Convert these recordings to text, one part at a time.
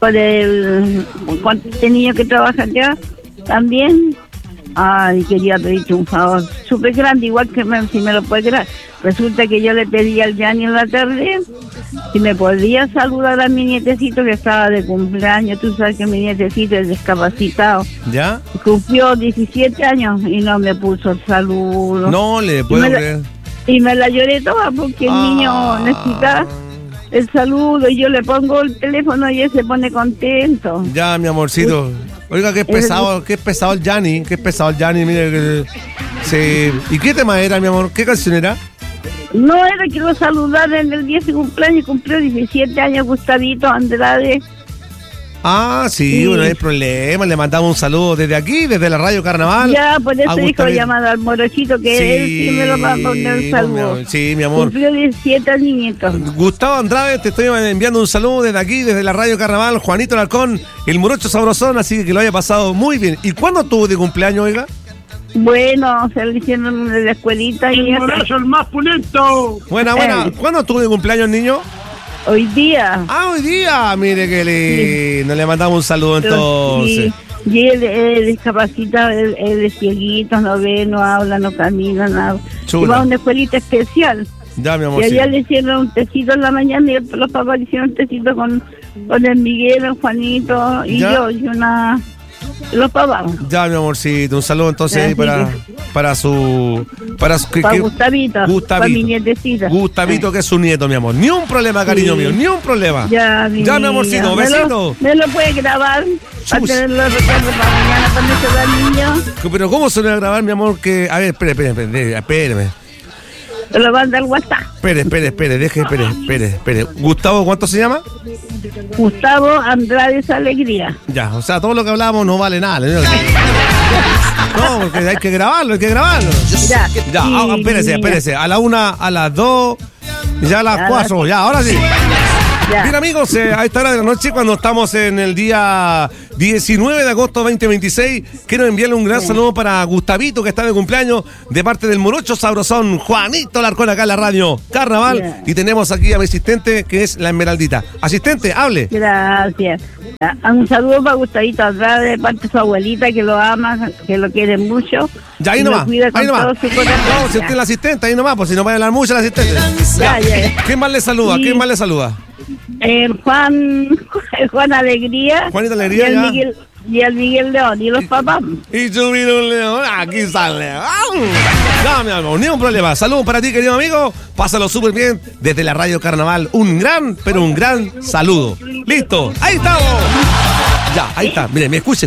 con este niño que trabaja acá también. Ay, quería pedirte un favor súper grande, igual que si me lo puedes dar. Resulta que yo le pedí al Gianni en la tarde si me podía saludar a mi nietecito que estaba de cumpleaños. Tú sabes que mi nietecito es discapacitado. ¿Ya? Cumplió 17 años y no me puso el saludo. No le puedo creer. Y me la lloré toda porque el niño necesita el saludo y yo le pongo el teléfono y él se pone contento. Ya, mi amorcito. Oiga, qué pesado el Gianni, mire. ¿Y qué tema era, mi amor? ¿Qué canción era? No, era que lo saludara en el día de su cumpleaños, cumplió 17 años Gustavito Andrade. Ah, sí, bueno, no hay problema, le mandamos un saludo desde aquí, desde la Radio Carnaval. Ya, por eso dijo llamado al morochito que él sí me lo va a poner un saludo. Sí, mi amor. Cumplió 17 añitos. Gustavo Andrade, te estoy enviando un saludo desde aquí, desde la Radio Carnaval. Juanito Alarcón, el morocho sabrosón, así que lo haya pasado muy bien. ¿Y cuándo tuvo de cumpleaños, oiga? Bueno, se lo hicieron de la escuelita. ¡El morocho, el más pulento! Buena. ¿Cuándo tuvo de cumpleaños, niño? Hoy día. Ah, hoy día. Mire que lindo. Sí. Le mandamos un saludo entonces. Sí. Y él es discapacitado, él es cieguito, no ve, no habla, no camina, nada. Y va a una escuelita especial. Ya, mi amor. Y allá le hicieron un tecito en la mañana y los papás le hicieron un tecito con el Miguel, el Juanito y ¿ya? Yo y los papás. Ya, mi amorcito, un saludo entonces ya, para Gustavito, para mi nietecita. Gustavito, que es su nieto, mi amor. Ni un problema, cariño mío, ni un problema. Ya, mi amorcito, besito. ¿Me lo puede grabar? Para tenerlo recuerdo para mañana cuando se va el niño. Pero ¿cómo se lo va a grabar, mi amor? Que a ver, espéreme. Te lo manda al WhatsApp. Espere. Gustavo, ¿cuánto se llama? Gustavo Andrade Alegría. Ya, o sea, todo lo que hablábamos no vale nada. No, porque hay que grabarlo. Ya, espérese. A la 1, a las 2, ya a las 4, ya, ahora sí. Ya. Bien, amigos, a esta hora de la noche, cuando estamos en el día 19 de agosto 2026, quiero enviarle un gran saludo para Gustavito, que está de cumpleaños, de parte del morocho sabrosón Juanito Alarcón, acá en la Radio Carnaval. Y tenemos aquí a mi asistente, que es la Esmeraldita. Asistente, hable. Gracias. Un saludo para Gustavito Andrade, de parte de su abuelita, que lo ama, que lo quiere mucho. Ya, ahí nomás. No, si usted es la asistente, ahí nomás, pues si no va a hablar mucho la asistente. Ya. ¿Quién más le saluda? Juan Alegría. Juanito Alegría, y el Miguel León, y los papás. Y yo miro un león, aquí sale. Ya, mi amor, ni un problema. Saludos para ti, querido amigo. Pásalo súper bien desde la Radio Carnaval. Un gran saludo. Listo, ahí estamos. Ya, ahí está. Mire, escuche.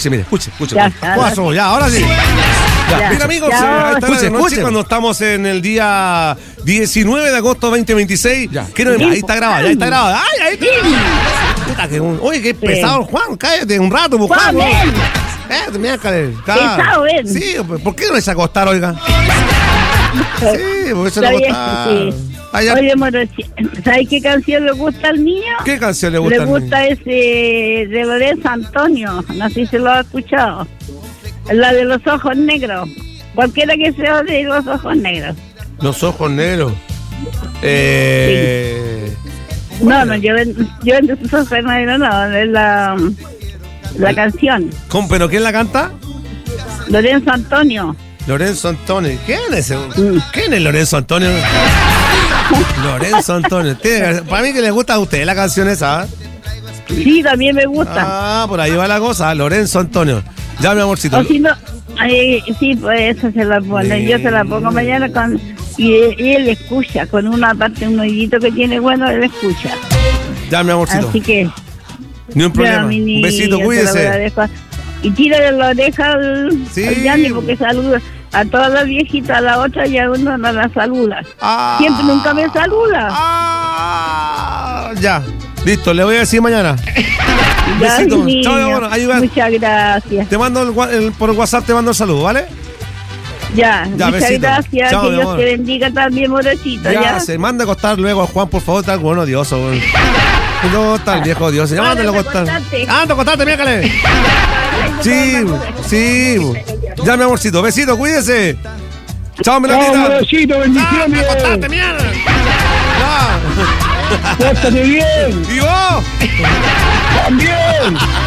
Ya, ahora sí. Ya. Bien, amigos, escuche cuando estamos en el día 19 de agosto 2026. Ahí está grabado. Ay, ahí está. Oye, qué pesado, Juan. Cállate un rato, Juan. Pesado, ven. Sí, ¿por qué no les acostar, oiga? Sí, porque se lo acostaron. Oye, Morochi, ¿sabes qué canción le gusta al niño? ¿Qué canción le gusta al niño? Le gusta ese de Lorenzo Antonio. No sé si lo ha escuchado. La de los ojos negros. Cualquiera que sea de los ojos negros. Los ojos negros. No, yo en sus ojos negros no, es la canción. ¿Cómo? ¿Pero quién la canta? Lorenzo Antonio. ¿Quién es ese? ¿Quién es Lorenzo Antonio? Lorenzo Antonio. Para mí que le gusta a usted la canción esa. Sí, también me gusta. Ah, por ahí va la cosa. Lorenzo Antonio. Ya, mi amorcito. O si no, sí, pues eso se la pone. Sí. Yo se la pongo mañana y él escucha. Con una parte, un oídito que tiene bueno, él escucha. Ya, mi amorcito. Así que... Ni un problema. Un besito, cuídese. Y tírale la oreja al Gianni, porque saluda a todas las viejitas, a la otra y a uno no la saluda. Siempre nunca me saluda. Ya, listo, le voy a decir mañana. Besito. Chao, bueno, muchas gracias. Te mando por WhatsApp, te mando el saludo, ¿vale? Ya muchas besito. Gracias. Chao, que Dios te bendiga también, morochito. Ya, se manda a acostar luego a Juan, por favor, está bueno, odioso. No, está el viejo odioso. Ya, mándalo a acostar. Anda, acostate, miércale. Sí. Ya, mi amorcito. Besito, cuídese. Chao, Melandita. Chao, besito, bendiciones. Acostate, mierda. Ya. ¡Pórtate bien! ¿Y vos? ¡También!